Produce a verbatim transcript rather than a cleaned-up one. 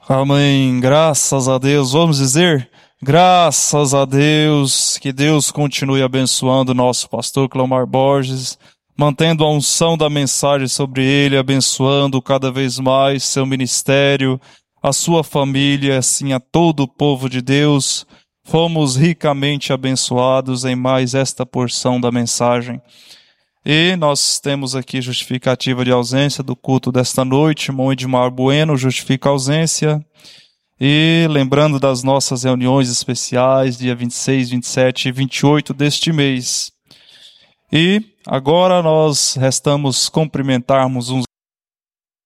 Amém. Graças a Deus. Vamos dizer, graças a Deus, que Deus continue abençoando o nosso pastor Cleomar Borges, mantendo a unção da mensagem sobre ele, abençoando cada vez mais seu ministério, a sua família, assim a todo o povo de Deus. Fomos ricamente abençoados em mais esta porção da mensagem. E nós temos aqui justificativa de ausência do culto desta noite. Irmão Edmar Bueno justifica a ausência. E lembrando das nossas reuniões especiais, dia vinte e seis, vinte e sete e vinte e oito deste mês. E agora nós restamos cumprimentarmos uns